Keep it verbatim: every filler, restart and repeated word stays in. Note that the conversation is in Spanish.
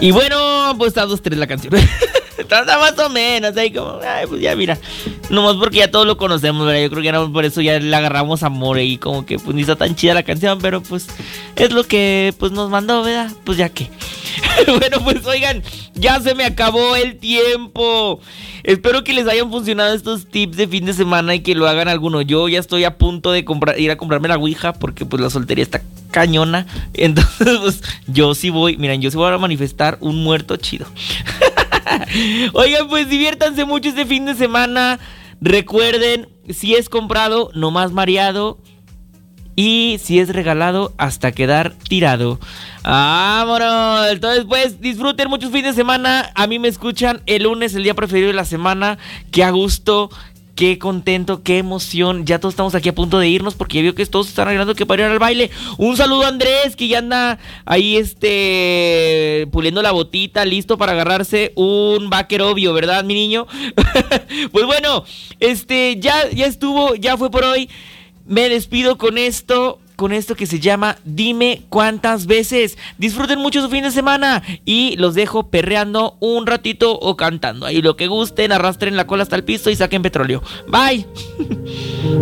Y bueno, pues está dos tres la canción. Está más o menos, ahí como, ay, pues ya mira. Nomás porque ya todos lo conocemos, ¿verdad? Yo creo que no, por eso ya le agarramos amor y como que pues ni está tan chida la canción, pero pues es lo que pues nos mandó, ¿verdad? Pues ya que. Bueno, pues oigan, ya se me acabó el tiempo. Espero que les hayan funcionado estos tips de fin de semana y que lo hagan alguno. Yo ya estoy a punto de comprar, ir a comprarme la ouija porque pues la soltería está cañona. Entonces pues yo sí voy, miren, yo sí voy a manifestar un muerto chido. Oigan, pues diviértanse mucho este fin de semana. Recuerden, si es comprado, no más mareado. Y si es regalado, hasta quedar tirado. ¡Vámonos! Entonces, pues, disfruten muchos fines de semana. A mí me escuchan el lunes, el día preferido de la semana. ¡Qué a gusto! ¡Qué contento! ¡Qué emoción! Ya todos estamos aquí a punto de irnos porque ya veo que todos están arreglando que para ir al baile. Un saludo a Andrés, que ya anda ahí, este, puliendo la botita, listo para agarrarse un backer obvio, ¿verdad, mi niño? Pues bueno, este, ya, ya estuvo, ya fue por hoy. Me despido con esto, con esto que se llama Dime Cuántas Veces. Disfruten mucho su fin de semana y los dejo perreando un ratito o cantando. Ahí lo que gusten, arrastren la cola hasta el piso y saquen petróleo. Bye.